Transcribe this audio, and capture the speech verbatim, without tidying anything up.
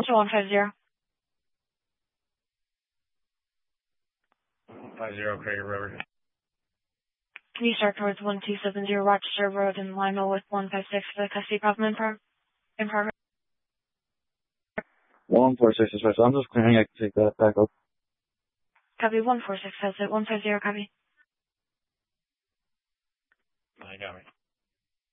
to one five zero. Five zero, Craig River. Can you start towards one two seven zero Rochester Road in Lima with one five six for the custody problem in, pro- in progress? one four six is right, so I'm just clearing. I can take that back up. Copy one four six has it. one five zero, copy. I got me.